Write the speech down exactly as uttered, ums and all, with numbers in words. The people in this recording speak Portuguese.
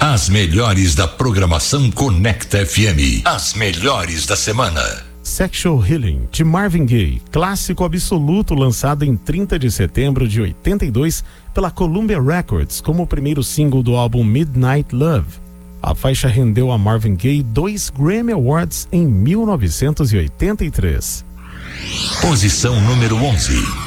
As melhores da programação Conecta F M. As melhores da semana. Sexual Healing, de Marvin Gaye, clássico absoluto lançado em trinta de setembro de oitenta e dois pela Columbia Records como o primeiro single do álbum Midnight Love. A faixa rendeu a Marvin Gaye dois Grammy Awards em mil novecentos e oitenta e três. Posição número onze.